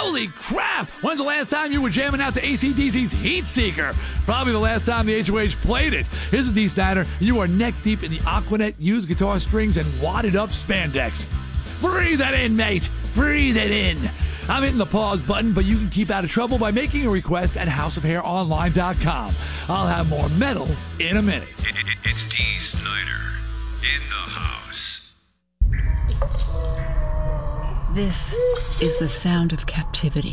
Holy crap! When's the last time you were jamming out to AC/DC's Heat Seeker? Probably the last time the HOH played it. This is D. Snyder. You are neck deep in the Aquanet used guitar strings and wadded up spandex. Breathe that in, mate. Breathe it in. I'm hitting the pause button, but you can keep out of trouble by making a request at houseofhaironline.com. I'll have more metal in a minute. It's D. Snyder in the house. This is the sound of captivity.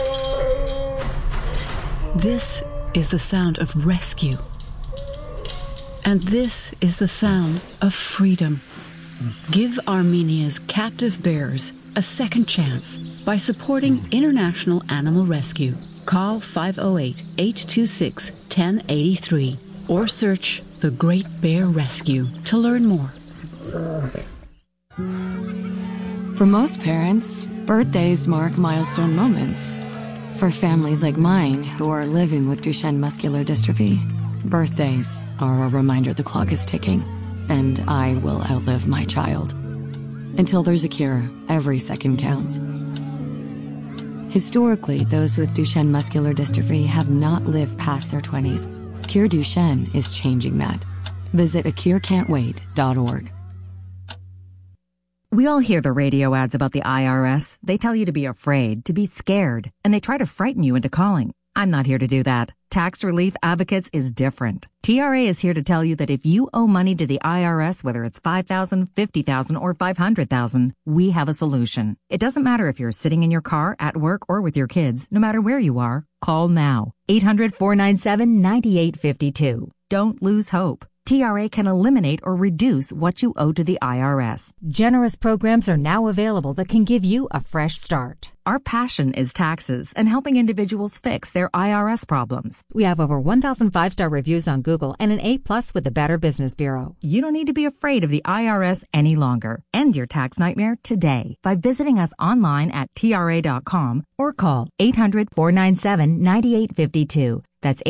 This is the sound of rescue. And this is the sound of freedom. Give Armenia's captive bears a second chance by supporting International Animal Rescue. Call 508-826-1083 or search The Great Bear Rescue to learn more. For most parents, birthdays mark milestone moments. For families like mine who are living with Duchenne muscular dystrophy, birthdays are a reminder the clock is ticking, and I will outlive my child. Until there's a cure, every second counts. Historically, those with Duchenne muscular dystrophy have not lived past their 20s. Cure Duchenne is changing that. Visit acurecan'twait.org. We all hear the radio ads about the IRS. They tell you to be afraid, to be scared, and they try to frighten you into calling. I'm not here to do that. Tax Relief Advocates is different. TRA is here to tell you that if you owe money to the IRS, whether it's $5,000, $50,000, or $500,000, we have a solution. It doesn't matter if you're sitting in your car, at work, or with your kids. No matter where you are, call now. 800-497-9852. Don't lose hope. TRA can eliminate or reduce what you owe to the IRS. Generous programs are now available that can give you a fresh start. Our passion is taxes and helping individuals fix their IRS problems. We have over 1,000 5-star reviews on Google and an A+ with the Better Business Bureau. You don't need to be afraid of the IRS any longer. End your tax nightmare today by visiting us online at TRA.com or call 800-497-9852. That's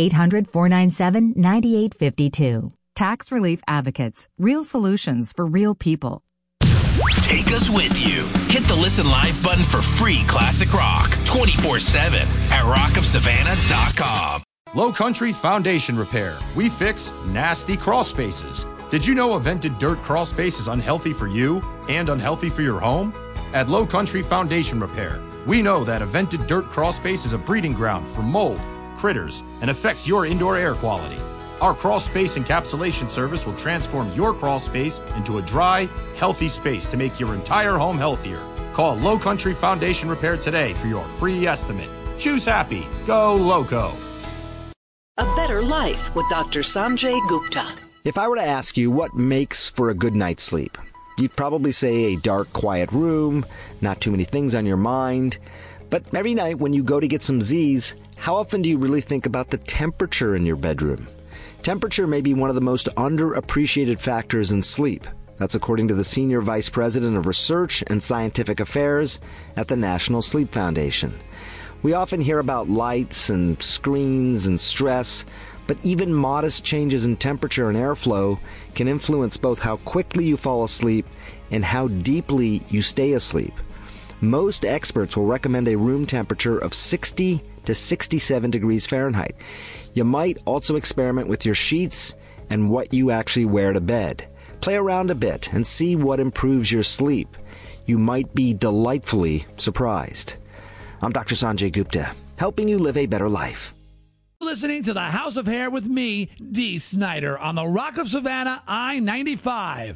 800-497-9852. Tax Relief Advocates. Real solutions for real people. Take us with you. Hit the Listen Live button for free classic rock 24/7 at rockofsavannah.com. Low Country Foundation Repair. We fix nasty crawl spaces. Did you know a vented dirt crawl space is unhealthy for you and unhealthy for your home? At Low Country Foundation Repair, we know that a vented dirt crawl space is a breeding ground for mold, critters, and affects your indoor air quality. Our crawl space encapsulation service will transform your crawl space into a dry, healthy space to make your entire home healthier. Call Low Country Foundation Repair today for your free estimate. Choose happy. Go Loco. A Better Life with Dr. Sanjay Gupta. If I were to ask you what makes for a good night's sleep, you'd probably say a dark, quiet room, not too many things on your mind. But every night when you go to get some Z's, how often do you really think about the temperature in your bedroom? Temperature may be one of the most underappreciated factors in sleep. That's according to the Senior Vice President of Research and Scientific Affairs at the National Sleep Foundation. We often hear about lights and screens and stress, but even modest changes in temperature and airflow can influence both how quickly you fall asleep and how deeply you stay asleep. Most experts will recommend a room temperature of 60 to 67 degrees Fahrenheit. You might also experiment with your sheets and what you actually wear to bed. Play around a bit and see what improves your sleep. You might be delightfully surprised. I'm Dr. Sanjay Gupta, helping you live a better life. Listening to the House of Hair with me, D. Snyder, on the Rock of Savannah, I-95.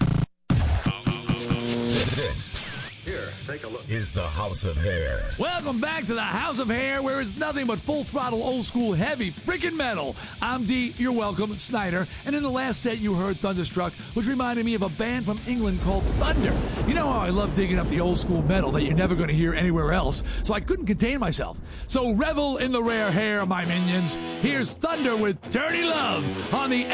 This here, take a look, is the House of Hair. Welcome back to the House of Hair, where it's nothing but full throttle, old school, heavy freaking metal. I'm D, you're welcome, Snyder. And in the last set, you heard Thunderstruck, which reminded me of a band from England called Thunder. You know how I love digging up the old school metal that you're never going to hear anywhere else, so I couldn't contain myself. So revel in the rare hair, my minions. Here's Thunder with Dirty Love on the